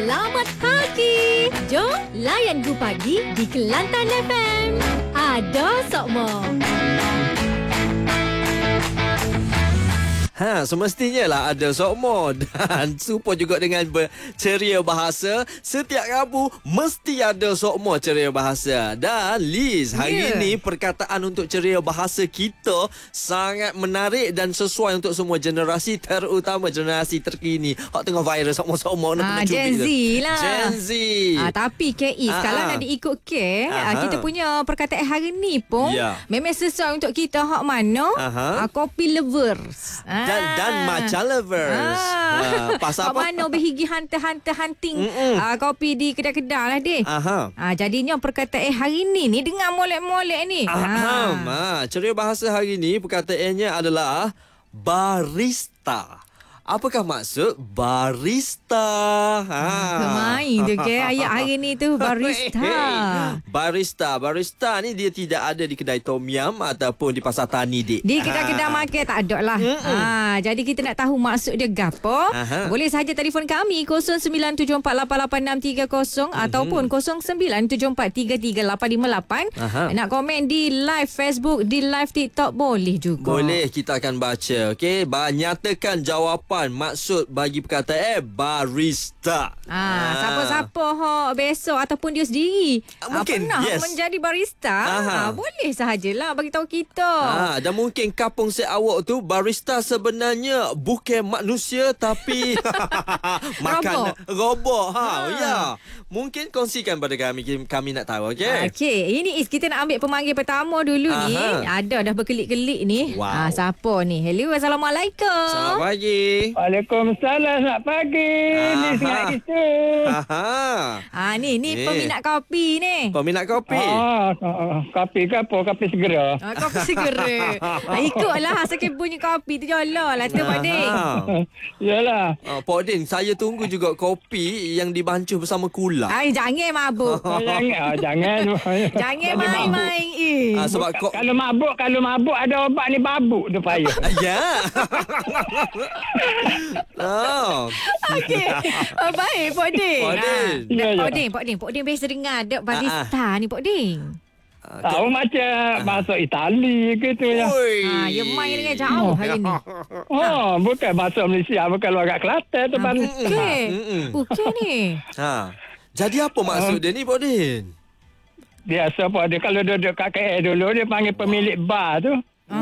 Selamat pagi. Jom layan Gu Pagi di Kelantan FM. Ada Sokmo. Semestinya lah ada Sokmo dan support juga dengan ceria bahasa. Setiap Rabu mesti ada Sokmo ceria bahasa. Dan Liz, hari ini perkataan untuk ceria bahasa kita sangat menarik dan sesuai untuk semua generasi, terutama generasi terkini. Hak tengah viral Sokmo-Sokmo nak Gen Z lah. Gen Z. Tapi KIS, kalau nak diikut kita punya perkataan hari ni pun memang sesuai untuk kita hak mana? Kopi lovers. Dan macam lovers. Pasal apa? Mana berhigi hunting kopi di kedai-kedai lah deh. Jadinya perkataan hari ni dengar molek-molek ni. Ceria bahasa hari ni perkataannya adalah barista. Apakah maksud barista? Main tu ayat hari ni tu barista. Barista ni dia tidak ada di kedai tom yum ataupun di pasar tani, Dik. Di kedai-kedai market tak ada lah. Jadi kita nak tahu maksud dia gapo. Boleh saja telefon kami 0974886630 ataupun 0974338858. Nak komen di live Facebook, di live TikTok boleh juga. Boleh, kita akan baca. Okey, nyatakan jawapan maksud bagi perkataan barista. Siapa-siapa besok ataupun dia sendiri mungkin pernah menjadi barista, boleh sahajalah bagi tahu kita. Dan mungkin kampung set awak tu barista sebenarnya bukan manusia tapi makan robot. Ya. Mungkin kongsikan pada kami nak tahu. Okey, ini kita nak ambil pemanggil pertama dulu ni. Ada dah berkelik-kelik ni. Siapa ni? Hello, assalamualaikum. Selamat pagi. Waalaikumsalam, selamat pagi. Ni sangat gitu. Ni peminat kopi ni. Peminat kopi. Kopi ke apa? Kopi segera. Kopi segera. Ikutlah sakit bunyi kopi tu jolah lah tu Pak Din. Yalah. Pak Din, saya tunggu juga kopi yang dibancuh bersama gula. Jangan mabuk. Jangan. Jangan main-main. Sebab kalau mabuk ada obat ni babuk tu payah. Ya. Okey. Baik Pak Din. Pak Din biasa dengar ada barista ni Pak Din. Tahu macam masuk Itali gitu ya. Ya main dengan jauh hari ni. Bukan masuk Malaysia, bukan luar kat Kelantan tu baru. Bukan ni. Jadi apa maksud dia ni Pak Din? Biasa Pak Din kalau duduk kat KL dulu dia panggil pemilik bar tu.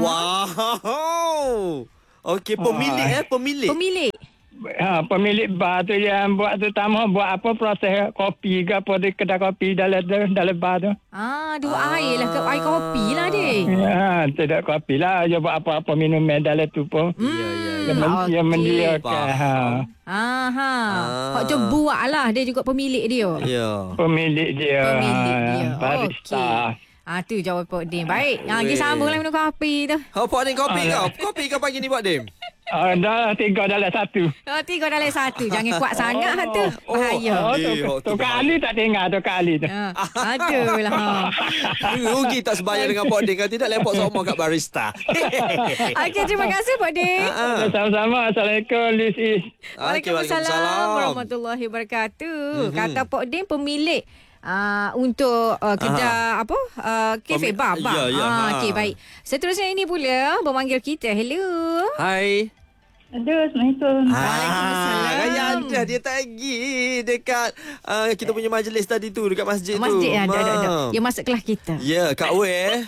Wow. Okey, pemilik. Pemilik bar tu yang buat terutama buat apa proses kopi ke apa di kedai kopi dalam bar tu. Dua air lah, air kopi lah dia. Tidak kopi lah, dia buat apa-apa minum dalam tu pun. Yang mendiakan. Hak je buat lah, dia juga pemilik dia. Pemilik dia. Barista. Barista. Tu jawab Pak Din. Baik. Kita sambung lah minum kopi tu. Pak Din, kopi kau. Kopi kau pagi ni Pak Din. Dah 3 dalam 1. 3 dalam 1. Jangan kuat sangat tu. Bahaya. Tu kali tak dengar tu kali tu. Aduh lah. Rugi tak sebayar dengan Pak Din. Kalau tidak lepok semua kat barista. Okey, terima kasih Pak Din. Sama-sama. Assalamualaikum Liz. Waalaikumsalam warahmatullahi wabarakatuh. Kata Pak Din pemilik untuk kedai kafe bar. Okey, baik. Seterusnya ini pula memanggil kita. Hello. Hai. Aduh, Assalamualaikum. Waalaikumsalam. Raya ada dia tagi dekat kita punya majlis tadi tu dekat masjid tu. Masjid ada. Dia masuk kelas kita. Ya, Kak Wei.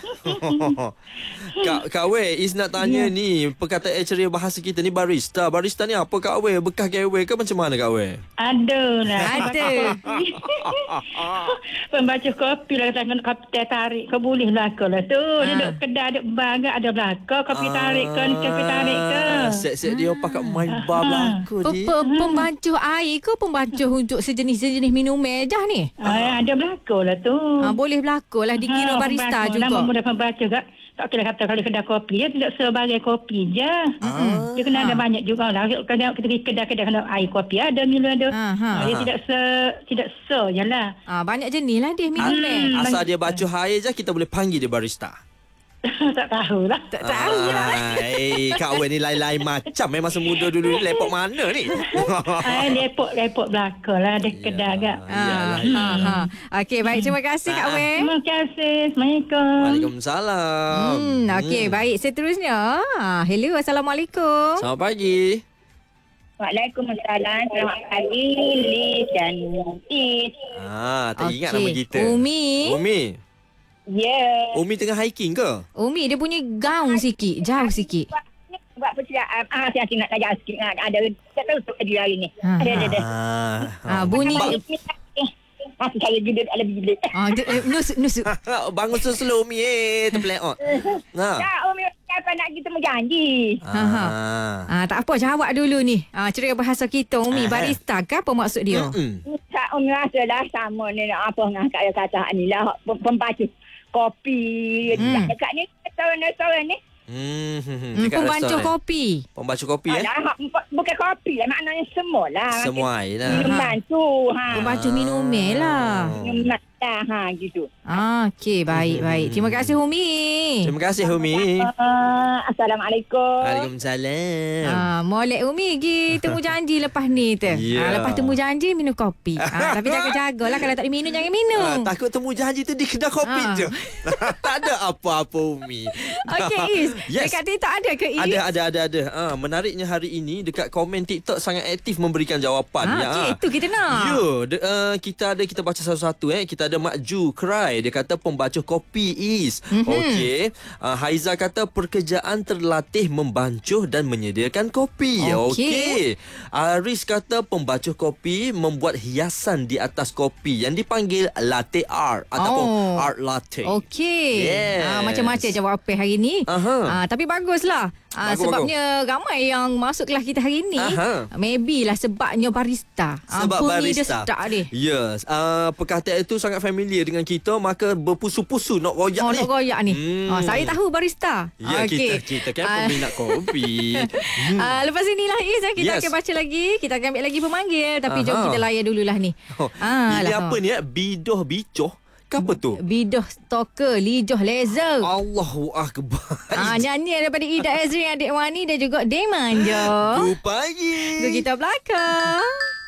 Kak Wei, Is nak tanya ni perkataan ceria bahasa kita ni barista. Barista ni apa Kak Wei? Bekas gawe ke macam mana Kak Wei? Ada. Pembaca kopi lah kata kopi tarik. Kau boleh belaka lah tu. Dia duduk kedai duduk bar ada belaka. Kopi tarik ke. Set-set dia pakai main bar belaka ni. Pembancuh air ke pembancuh untuk sejenis minum mejah ni? Ada belaka lah tu. Boleh belaka lah dikira barista juga. Nama mudah pembaca tak? Tak kira kata kalau kedai kopi dia tidak sebagai kopi je. Dia kena ada banyak juga lah. Kalau kita pergi kedai-kedai kena air kopi ada, minum ada. Dia tidak je lah. Banyak jenis lah dia minum. Asal dia baca air je kita boleh panggil dia barista. Tak tahulah. Tak tahu lah. Kak Wen ni lain-lain macam. Masa muda dulu ni lepok mana ni? Repot belakang lah. Ada kedai agak. Okey, baik. Terima kasih Kak Wen. Terima kasih. Assalamualaikum. Waalaikumsalam. Okey, baik. Seterusnya. Hello, Assalamualaikum. Selamat pagi. Waalaikumsalam. Selamat pagi, Liz dan Is. Tak ingat nama kita. Umi. Ya. Umi tengah hiking ke? Umi, dia punya gaung sikit. Jauh sikit. Buat persilaan. Saya nak tanya sikit. Ada. Tak tahu untuk dia hari ni. Ada. Bunyi. Masih saya gede ada bilik. Nusuk. Bangun slow Umi. Terpeleot. Tak, Umi apa nak kita menjanji. Tak apa, jawab dulu ni. Ceria bahasa kita, Umi. Barista ke apa maksud dia? Tak, Umi rasa lah sama ni. Apa dengan kata ni lah. Pembaca kopi. Dekat ni. Restoran ni. Pembancuh kopi. Pembancuh kopi Bukan kopi lah. Maknanya semua lah. Semua lah. Minuman tu. Pembancuh minuman lah. Minuman lah. Gitu. Okey, baik. Terima kasih Umi. Terima kasih Umi. Assalamualaikum. Waalaikumsalam. Molek Umi pergi temu janji lepas ni tu. Lepas temu janji minum kopi. Tapi jaga-jaga lah. Kalau tak boleh minum, jangan minum. Takut temu janji tu di kedai kopi je. Tak ada apa-apa Umi. Okey, Is. Yes. Dekat TikTok ada ke, Is? Ada. Menariknya hari ini dekat komen TikTok sangat aktif memberikan jawapan. Itu kita nak. Kita baca satu-satu. Kita ada Mak Ju Cry. Dia kata pembacuh kopi Is. Okey. Haiza kata pekerjaan terlatih membancuh dan menyediakan kopi. Okey. Aris kata pembacuh kopi membuat hiasan di atas kopi yang dipanggil latte art ataupun art latte. Okey. Yes. Macam-macam jawapan hari ni. Tapi baguslah. Sebabnya ramai yang masuk kelas kita hari ni. Maybe lah sebabnya barista. Sebab bunyi barista. dia sedap dia. Yes. Perkataan itu sangat familiar dengan kita. Maka berpusu-pusu nak royak ni. Nak royak ni. Saya tahu barista. Ya, kita kan peminat kopi. Lepas inilah Is, kita akan baca lagi. Kita akan ambil lagi pemanggil. Tapi jom kita layan dululah ni. Ini apa ni? Bidoh bicoh. Apa tu? Bidoh stalker, lijoh laser. Allahu Akbar. Nyanyi daripada Ida Ezri, Adik Wani dan juga Deman je. Good pagi. Kita belakang.